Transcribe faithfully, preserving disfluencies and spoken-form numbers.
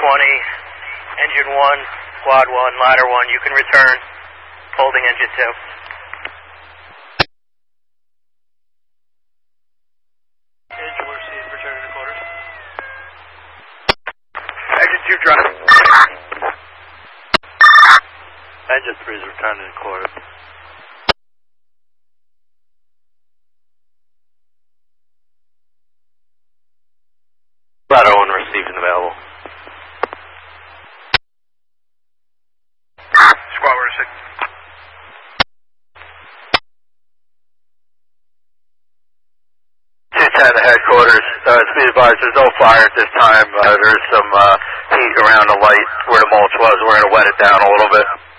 twenty, engine one, squad one, ladder one, you can return, holding engine two. Engine one, received, returning to quarters. Engine two dropping. Engine three is returning to quarters. Ladder one received and available. Squad one six. two ten to headquarters. Uh, speed advised, there's no fire at this time. Uh, there's some uh, heat around the light where the mulch was. We're going to wet it down a little bit.